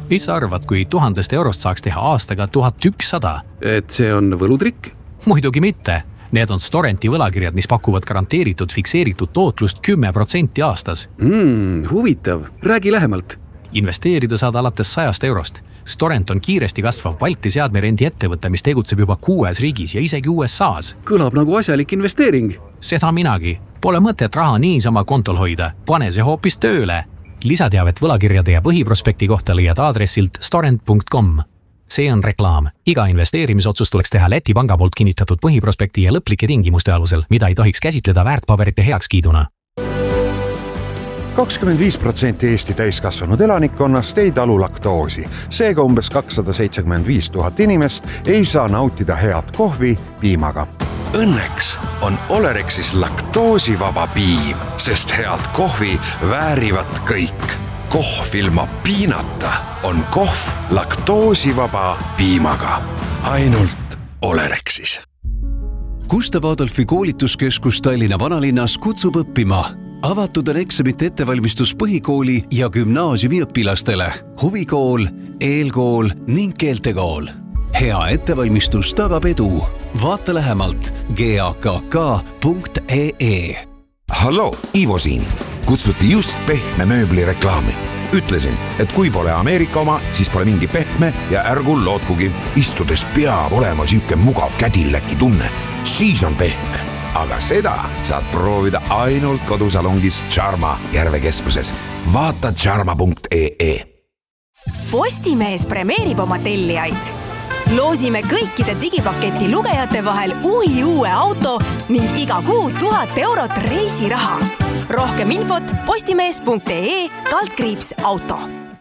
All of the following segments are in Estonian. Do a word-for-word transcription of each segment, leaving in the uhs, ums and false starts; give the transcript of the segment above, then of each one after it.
Mis sa arvad, kui tuhandest eurost saaks teha aastaga tuhat ükssada? Et see on võlutrikk? Muidugi mitte. Need on Storenti võlakirjad, mis pakuvad garanteeritud fikseeritud tootlust kümme protsenti aastas. Mm, huvitav. Räägi lähemalt. Investeerida saad alates sajast eurost. Storent on kiiresti kasvav Balti seadmerendi ettevõte, mis tegutseb juba kuues riigis ja isegi U S A's. Kõlab nagu asjalik investeering. Seda minagi. Pole mõtet raha niisama kontol hoida. Pane see hoopis tööle. Lisateavet võlakirjade ja põhiprospekti kohta leiad aadressilt storent punkt com. See on reklaam. Iga investeerimisotsust tuleks teha Läti panga poolt kinnitatud põhiprospekti ja lõplike tingimuste alusel, mida ei tohiks käsitleda väärtpaberite heakskiiduna. kakskümmend viis protsenti Eesti täiskasvanud elanikkonnast ei talu laktoosi. Seega umbes kakssada seitsekümmend viis tuhat inimest ei saa nautida head kohvi piimaga. Õnneks on Olerexis laktoosivaba piim, sest head kohvi väärivad kõik. Kohv ilma piinata on kohv laktoosivaba piimaga. Ainult Olerexis. Gustav Adolfi koolituskeskus Tallinna vanalinnas kutsub õppima. Avatud on eksamite ettevalmistus põhikooli ja gümnaasiumi õpilastele. Huvikool, eelkool ning keeltekool. Hea ettevalmistus tagab edu. Vaata lähemalt g a k k punkt e e. Hallo, Ivo siin. Kutsuti just pehme mööbli reklaami. Ütlesin, et kui pole Ameerika oma, siis pole mingi pehme ja ärgu lootkugi. Istudes peab olema süüke mugav kädilläki tunne. Siis on pehme. Aga seda saad proovida ainult kodusalongis Charma Järvekeskuses. Vaata charma punkt e e. Postimees premeerib oma tellijaid. Loosime kõikide digipaketi lugejate vahel uhi uue auto ning iga kuu tuhat eurot reisiraha. Rohkem infot postimees punkt e e kaldkriips auto.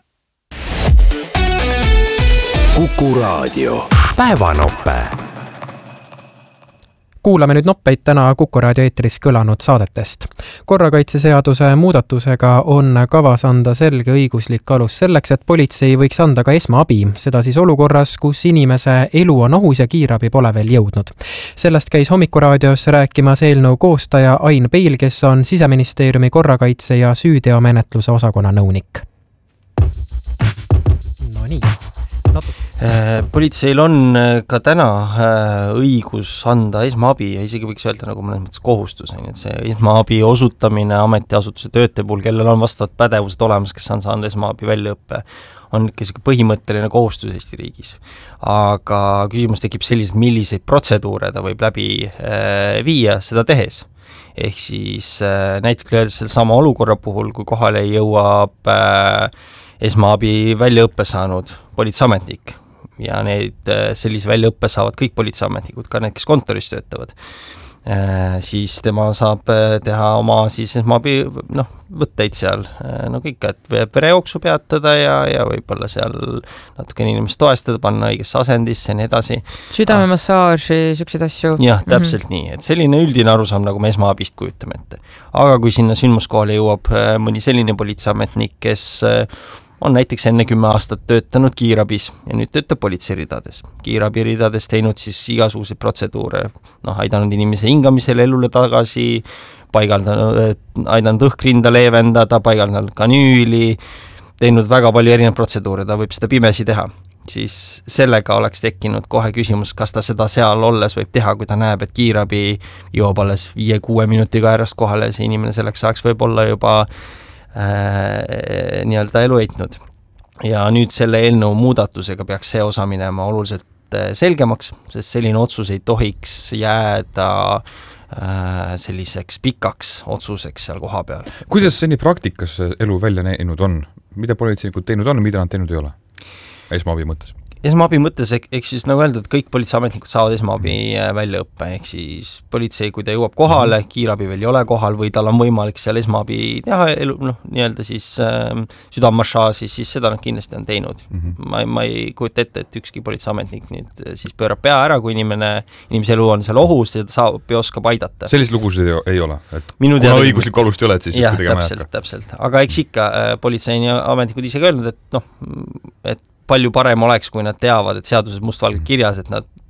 Kuku Raadio. Päevanoppe. Kuulame nüüd noppeid täna Kuku Raadio eetris kõlanud saadetest. Korrakaitseseaduse muudatusega on kavas anda selge õiguslik alus selleks, et politsei võiks anda ka esmaabi, seda siis olukorras, kus inimese elu on ohus ja kiirabi pole veel jõudnud. Sellest käis Hommikuraadios rääkimas eelnõu koostaja Ain Peil, kes on Siseministeeriumi korrakaitse ja süüteomenetluse osakonna nõunik. No nii. Politseil on ka täna õigus anda esmaabi ja isegi võiks öelda nagu mõnes mõttes kohustus, et see esmaabi osutamine ametiasutuse töötaja puhul, kellel on vastavad pädevused olemas, kes on saanud esmaabi väljaõppe, on ikka põhimõtteline kohustus Eesti riigis. Aga küsimus tekib sellised, milliseid protseduure ta võib läbi viia seda tehes. Ehk siis näiteks öeldes selle sama olukorra puhul, kui kohale jõuab esmaabi väljaõppe saanud politseiametnik ja need sellise väljaõppe saavad kõik politseiametnikud, ka need, kes kontoris töötavad, siis tema saab teha oma siis esmaabi noh, võtteid seal, no kõik, et verejooksu peatada ja, ja võib-olla seal natuke inimest toestada, panna õigesse asendisse ja nii edasi. Südamemassaaži, sükseid asju. Jah, täpselt mm-hmm. nii, et selline üldine arusaam, nagu me esmaabist kujutame ette. Aga kui sinna sündmuskohale jõuab mõni selline politseiametnik, kes on näiteks enne kümme aastat töötanud kiirabis ja nüüd töötab politseiridades. Kiirabiridades teinud siis igasuguseid protseduure, noh, aidanud inimese hingamisel elule tagasi, paigaldanud, aidanud õhkrinda leevendada, paigaldanud kanüüli, teinud väga palju erinevaid protseduure, ta võib seda pimesi teha. Siis sellega oleks tekkinud kohe küsimus, kas ta seda seal olles võib teha, kui ta näeb, et kiirabi jõuab alles viie kuue minutiga äärest kohale, see inimene selleks saaks võib-olla juba Äh, nii-öelda elu eitnud. Ja nüüd selle eelnõu muudatusega peaks see osa minema oluliselt selgemaks, sest selline otsus ei tohiks jääda äh, selliseks pikaks otsuseks seal koha peal. Kuidas seni praktikas elu välja näinud on? Mida politseinikud teinud on, mida nad teinud ei ole? Esmaabi mõttes. Esmaabi mõttes, eks siis nagu öeldud, kõik politseiametnikud saavad esmaabi väljaõppe, ehk siis politsei, kui ta jõuab kohale, kiirabi veel ei ole kohal või tal on võimalik seal esmaabi teha elu, noh, nii-öelda siis äh, südamemassaaži, siis seda nad kindlasti on teinud. Mm-hmm. Ma, ma ei kujuta ette, et ükski politseiametnik nüüd siis pöörab pea ära, kui inimene, inimese elu on seal ohus ja ta saab ja oskab aidata. Sellist lugusid ei, ei ole, et Minu kuna teada, õiguslik alust ei ole, et siis jah, täpselt, täpselt. Aga eks ikka äh, politseini ametnikud ise öelnud, et noh, et palju parem oleks, kui nad teavad, et seaduses mustvalgelt kirjas, et nad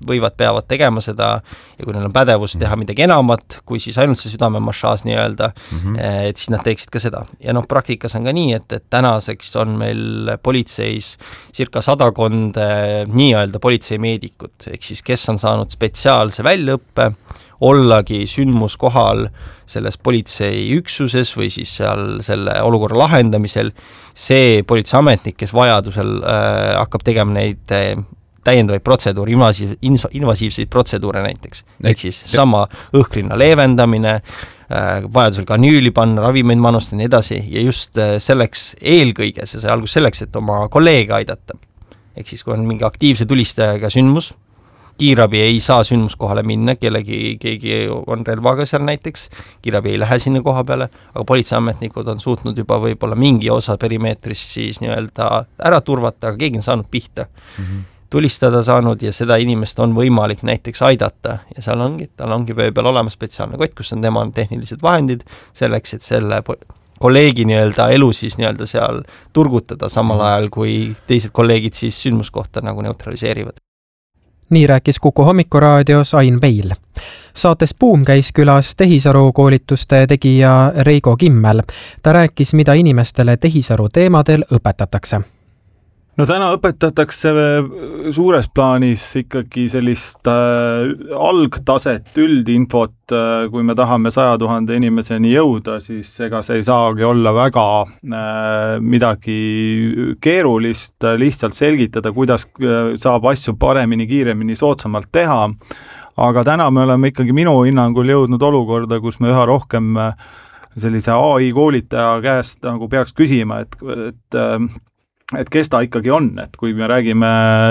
võivad, peavad tegema seda ja kui neil on pädevus teha midagi enamat, kui siis ainult see südamemašaas nii-öelda, mm-hmm. et siis nad teeksid ka seda. Ja noh, praktikas on ka nii, et, et tänaseks on meil politseis circa sadakond nii-öelda politseimeedikut, ehk siis kes on saanud spetsiaalse väljaõppe, ollagi sündmuskohal selles politseiüksuses või siis seal selle olukorra lahendamisel, see politseiametnik, kes vajadusel äh, hakkab tegema neid äh, täiendavaid protseduure, invasiiv, invasiivseid protseduure näiteks. Ehk siis sama õhkrinna leevendamine, äh, vajadusel kanüüli panna, ravimeid manustada ja nii edasi ja just äh, selleks eelkõige, see sai algus selleks, et oma kolleege aidata. Ehk siis kui on mingi aktiivse tulistajaga sündmus, kiirabi ei saa sündmuskohale minna, kellegi, keegi on relvaga seal näiteks, kiirabi ei lähe sinna koha peale, aga politseiametnikud on suutnud juba võib-olla mingi osa perimeetrist siis nii-öelda ära turvata, aga keegi on saanud pihta. Mm-hmm. Tulistada saanud ja seda inimest on võimalik näiteks aidata ja seal ongi, tal ongi vöö peal olema spetsiaalne kott, kus on tema tehnilised vahendid selleks, et selle kolleegi nii-öelda elu siis nii-öelda seal turgutada samal ajal, kui teised kolleegid siis sündmuskohta nagu neutraliseerivad. Nii rääkis Kuku hommikuraadios Ain Veil. Saates Buum käis külas tehisaru koolituste tegija Reigo Kimmel. Ta rääkis, mida inimestele tehisaru teemadel õpetatakse. No täna õpetatakse suures plaanis ikkagi sellist äh, algtaset, üldinfot, äh, kui me tahame saja tuhande inimeseni jõuda, siis ega see ei saagi olla väga äh, midagi keerulist, äh, lihtsalt selgitada, kuidas äh, saab asju paremini, kiiremini, soodsamalt teha. Aga täna me oleme ikkagi minu hinnangul jõudnud olukorda, kus me üha rohkem äh, sellise A I koolitaja käest nagu peaks küsima, et, et äh, et kes ta ikkagi on, et kui me räägime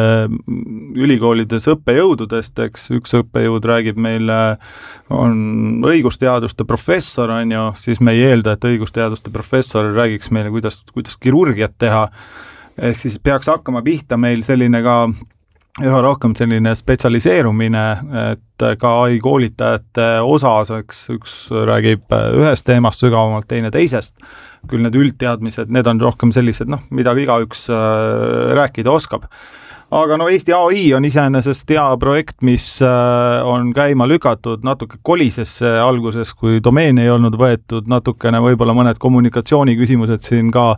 ülikoolides õppejõududest, eks üks õppejõud räägib meile, on õigusteaduste professor, on ju, siis me ei eelda, et õigusteaduste professor räägiks meile, kuidas, kuidas kirurgiat teha, ehk siis peaks hakkama pihta meil selline ka üha rohkem selline spetsialiseerumine, et ka A I koolitajate osas, eks üks räägib ühest teemast sügavamalt, teine teisest, küll need üldteadmised, need on rohkem sellised, noh, mida igaüks rääkida oskab. Aga no Eesti A I on iseenesest hea projekt, mis on käima lükatud natuke kolisesse alguses, kui domeen ei olnud võetud, natukene võib-olla mõned kommunikatsiooni küsimused siin ka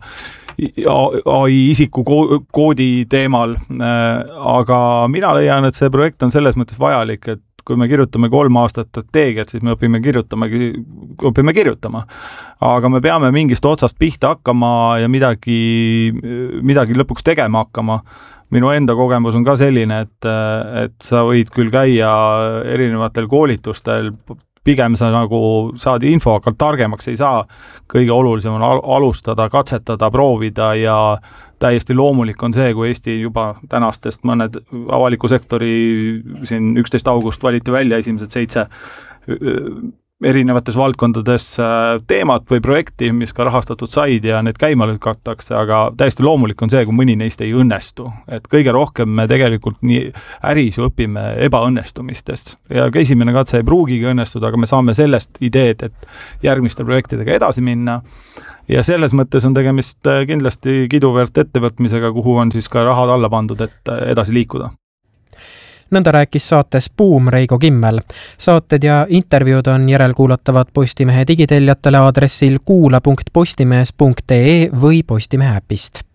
A I isiku koodi teemal, aga mina leian, et see projekt on selles mõttes vajalik, et kui me kirjutame kolm aastat strateegiat, siis me õpime kirjutama, õpime kirjutama. Aga me peame mingist otsast pihta hakkama ja midagi, midagi lõpuks tegema hakkama. Minu enda kogemus on ka selline, et, et sa võid küll käia erinevatel koolitustel, pigem sa nagu saad info, aga targemaks ei saa. Kõige olulisem on alustada, katsetada, proovida ja täiesti loomulik on see, kui Eesti juba tänastest mõned avaliku sektori siin üksteist august valiti välja esimesed seitse erinevates valdkondades teemat või projekti, mis ka rahastatud said ja need käima lükatakse, aga täiesti loomulik on see, kui mõni neist ei õnnestu. Et kõige rohkem me tegelikult nii äris ju õpime ebaõnnestumistest ja esimene katse ei pruugigi õnnestuda, aga me saame sellest ideed, et järgmiste projektidega edasi minna ja selles mõttes on tegemist kindlasti kiduväärt ettevõtmisega, kuhu on siis ka rahad alla pandud, et edasi liikuda. Nõnda rääkis saates Buum Reigo Kimmel. Saated ja intervjuud on järelkuulatavad Postimehe digiteljatele aadressil kuula punkt postimees punkt ee või Postimehe äpist.